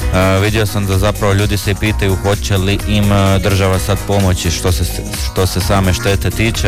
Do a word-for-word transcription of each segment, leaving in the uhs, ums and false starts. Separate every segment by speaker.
Speaker 1: Uh, vidio sam da zapravo ljudi se i pitaju hoće li im uh, država sad pomoći što se, što se same štete tiče.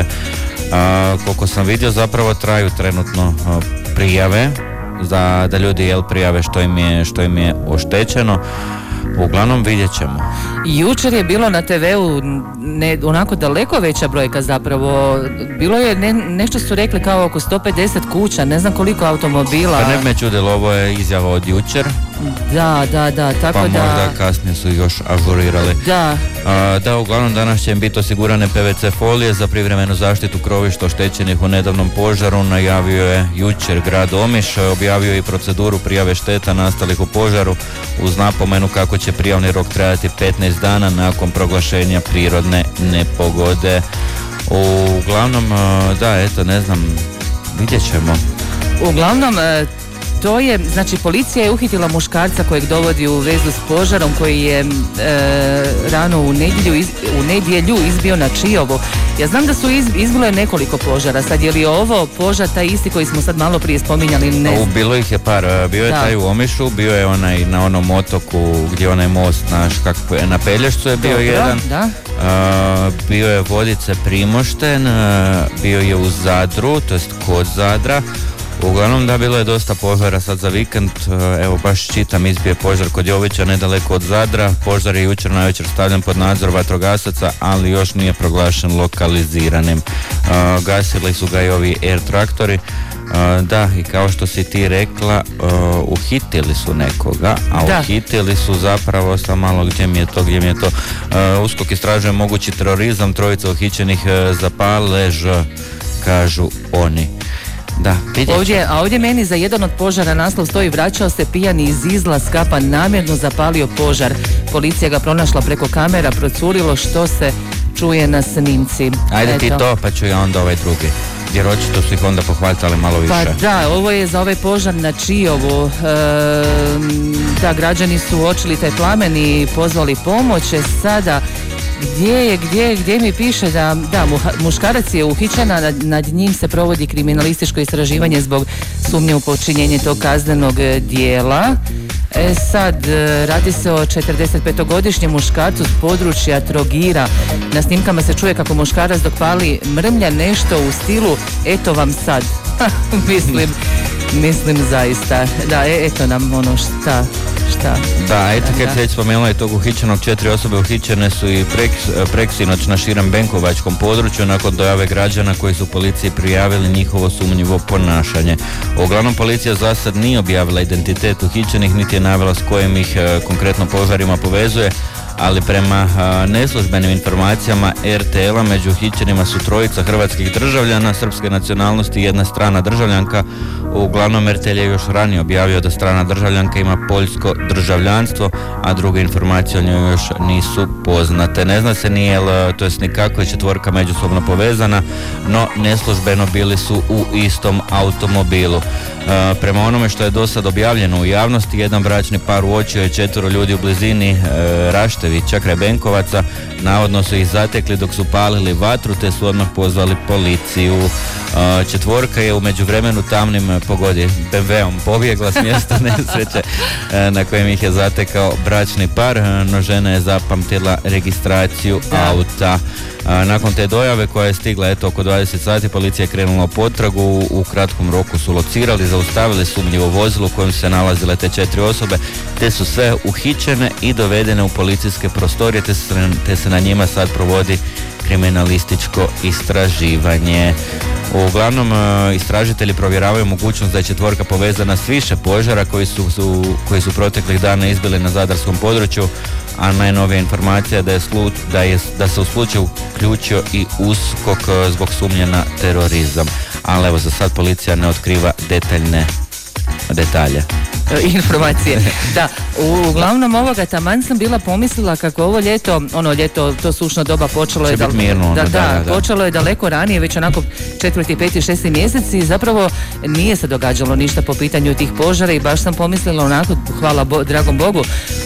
Speaker 1: Uh, koliko sam vidio, zapravo traju trenutno uh, prijave za, da ljudi jel prijave što im je, što im je oštećeno. Uglavnom vidjet ćemo.
Speaker 2: Jučer je bilo na te veu ne, onako daleko veća brojka zapravo. Bilo je ne, nešto su rekli kao oko sto pedeset kuća, ne znam koliko automobila.
Speaker 1: Pa ne me čudilo, ovo je izjava od jučer.
Speaker 2: Da, da, da, tako
Speaker 1: pa
Speaker 2: da...
Speaker 1: Pa možda kasnije su još ažurirali.
Speaker 2: Da.
Speaker 1: A, da, uglavnom danas će im biti osigurane P V C folije za privremenu zaštitu krovišta oštećenih u nedavnom požaru, najavio je jučer grad Omiš, objavio i proceduru prijave šteta nastalih u požaru uz napomenu kako će prijavni rok trajati petnaest dana nakon proglašenja prirodne nepogode. Uglavnom, da, eto, ne znam, vidjet ćemo.
Speaker 2: Uglavnom, to je, znači policija je uhitila muškarca kojeg dovodi u vezu s požarom koji je e, rano u nedjelju, iz, u nedjelju izbio na Čiovu. Ja znam da su iz, izbilo je nekoliko požara, sad je li ovo požar taj isti koji smo sad malo prije spominjali? Ne.
Speaker 1: U, bilo ih je par, bio je da. taj u Omišu, bio je onaj na onom otoku gdje onaj most naš, kako je, na Pelješcu je bio Dobro, jedan,
Speaker 2: da.
Speaker 1: Uh, bio je Vodice Primošten, uh, bio je u Zadru, to jest kod Zadra. Uglavnom da, bilo je dosta požara sad za vikend, evo baš čitam, izbije požar kod Jovića nedaleko od Zadra, požar je jučer navečer stavljen pod nadzor vatrogasaca, ali još nije proglašen lokaliziranim. Uh, gasili su ga i ovi air traktori, uh, da, i kao što si ti rekla, uh, uhitili su nekoga, a da. uhitili su zapravo, sa malo gdje mi je to, gdje mi je to, uh, USKOK istražuje mogući terorizam, trojica uhićenih uh, za palež, kažu oni. Da,
Speaker 2: ovdje, a ovdje meni za jedan od požara naslov stoji: vraćao se pijani iz izlaska pa namjerno zapalio požar. Policija ga pronašla preko kamera, procurilo što se čuje na snimci.
Speaker 1: Ajde
Speaker 2: Eto.
Speaker 1: ti to, pa ću ja onda ovaj drugi. Jer očito su ih onda pohvatali malo više.
Speaker 2: Pa da, ovo je za ovaj požar na Čiovu. E, da, građani su uočili taj plamen i pozvali pomoć. Sada Gdje je, gdje, gdje mi piše da, da muškarac je uhićen, a nad, nad njim se provodi kriminalističko istraživanje zbog sumnje u počinjenje tog kaznenog dijela. E sad, radi se o četrdesetpetogodišnjem muškarcu s područja Trogira. Na snimkama se čuje kako muškarac dok pali mrmlja nešto u stilu eto vam sad. mislim, mislim zaista. Da, e, eto nam ono šta... Šta?
Speaker 1: Da, eto kad se spomenula i tog uhićenog, četiri osobe uhićene su i prek, preksinoć na širem benkovačkom području nakon dojave građana koji su policiji prijavili njihovo sumnjivo ponašanje. Uglavnom policija za sad nije objavila identitet uhićenih, niti je navela s kojim ih e, konkretno požarima povezuje, ali prema a, neslužbenim informacijama R T L-a među uhićenima su trojica hrvatskih državljana srpske nacionalnosti i jedna strana državljanka. Uglavnom R T L je još ranije objavio da strana državljanka ima poljsko državljanstvo, a druge informacije o njoj još nisu poznate. Ne zna se ni jel, to jest ni kako je četvorka međusobno povezana, no neslužbeno bili su u istom automobilu. E, prema onome što je do sad objavljeno u javnosti, jedan bračni par uočio je četvero ljudi u blizini e, Raštevića kraj Benkovaca. Navodno su ih zatekli dok su palili vatru, te su odmah pozvali policiju. E, četvorka je u međuvremenu tamnim pogodi B M W-om pobjegla s mjesta nesreće e, na kojem ih je zatekao bračni par, no žena je zapamtila registraciju da. auta. A, nakon te dojave koja je stigla eto oko dvadeset sati, policija je krenula u potragu. U, u kratkom roku su locirali, zaustavili sumnjivo vozilo u kojem se nalazile te četiri osobe, te su sve uhićene i dovedene u policijske prostorije, te se, te se na njima sad provodi kriminalističko istraživanje. Uglavnom, istražitelji provjeravaju mogućnost da je četvorka povezana s više požara koji su, su, koji su proteklih dana izbili na zadarskom području, a najnovija informacija je da, je slu, da, je, da se u slučaju uključio i USKOK zbog sumnje na terorizam. Ali evo, za sad policija ne otkriva detaljne detalje.
Speaker 2: Informacije. Da, uglavnom ovoga taman sam bila pomislila kako ovo ljeto, ono ljeto, to sušno doba počelo je, dal,
Speaker 1: mirno,
Speaker 2: da,
Speaker 1: da,
Speaker 2: da,
Speaker 1: da,
Speaker 2: počelo je daleko ranije, već onako četvrti, peti, šesti mjeseci i zapravo nije se događalo ništa po pitanju tih požara i baš sam pomislila onako, hvala bo, dragom Bogu,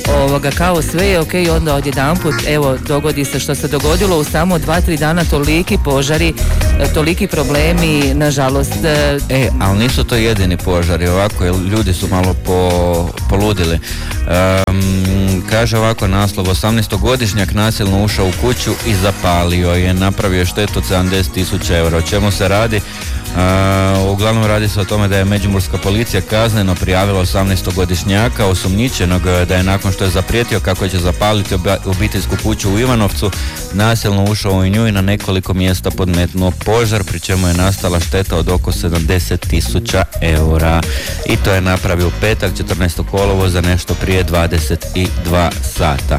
Speaker 2: ovoga, kao sve je ok, onda odjedanput, evo, dogodi se što se dogodilo, u samo dva, tri dana toliki požari, toliki problemi, nažalost.
Speaker 1: E, ali nisu to jedini požari, ovako, ljudi su malo po, poludili. Um, kaže ovako naslov, osamnaestogodišnjak nasilno ušao u kuću i zapalio je, napravio štetu od sedamdeset tisuća eura. O čemu se radi? Uh, uglavnom radi se o tome da je međimurska policija kazneno prijavila osamnaestogodišnjaka osumnjičenog da je nakon što je zaprijetio kako će zapaliti obiteljsku kuću u Ivanovcu nasilno ušao u nju i na nekoliko mjesta podmetnuo požar, pri čemu je nastala šteta od oko sedamdeset tisuća eura. I to je napravio u petak četrnaestog kolovoza nešto prije dvadeset dva sata.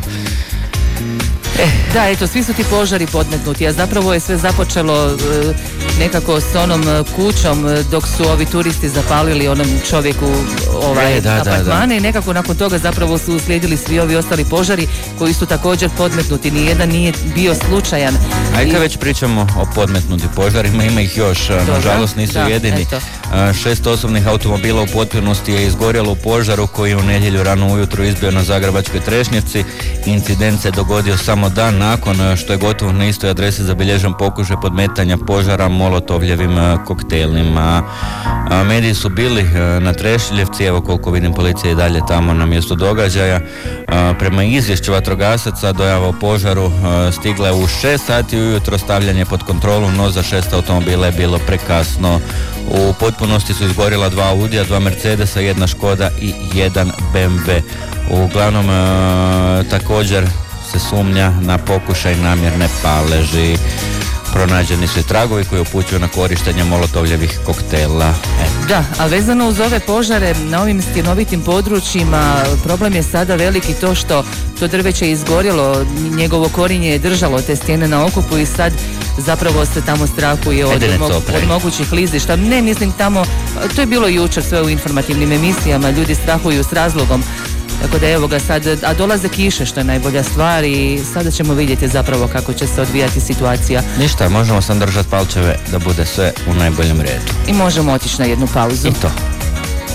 Speaker 2: Eh, da, eto, svi su ti požari podmetnuti, a zapravo je sve započelo e, nekako s onom kućom dok su ovi turisti zapalili onom čovjeku ovaj,
Speaker 1: e, da,
Speaker 2: apartmane
Speaker 1: da, da.
Speaker 2: I nekako nakon toga zapravo su uslijedili svi ovi ostali požari koji su također podmetnuti, nijedan nije bio slučajan.
Speaker 1: A i kad
Speaker 2: I...
Speaker 1: već pričamo o podmetnutim požarima, ima ih još, Dobre, nažalost nisu da, jedini. Eto. Šest osobnih automobila u potpunosti je izgorjelo u požaru koji je u nedjelju rano ujutro izbio na Zagrebačkoj Trešnjevci. Incident se dogodio samo dan nakon što je gotovo na istoj adresi zabilježen pokušaj podmetanja požara molotovljevim koktelima. Mediji su bili na Trešnjevci, evo koliko vidim policija i dalje tamo na mjestu događaja. Prema izvješću vatrogasaca dojava o požaru stigla je u šest sati ujutro, stavljanje pod kontrolu, no za šest automobila je bilo prekasno. U potpunosti su izgorjela dva Audija, dva Mercedesa, jedna Škoda i jedan B M W. Uglavnom e, također se sumnja na pokušaj namjerne paleži. Pronađeni su i tragovi koji upućuju na korištenje molotovljevih koktela. E.
Speaker 2: Da, a vezano uz ove požare na ovim stjenovitim područjima, problem je sada veliki to što to drveće je izgorjelo, njegovo korinje je držalo te stijene na okupu i sad zapravo se tamo strahuje od, mo- od mogućih klizišta. Ne, mislim tamo, to je bilo jučer sve u informativnim emisijama, ljudi strahuju s razlogom. Tako da evo ga sad, a dolaze kiše što je najbolja stvar i sada ćemo vidjeti zapravo kako će se odvijati situacija.
Speaker 1: Ništa, možemo sam držati palčeve da bude sve u najboljem redu.
Speaker 2: I možemo otići na jednu pauzu.
Speaker 1: I to.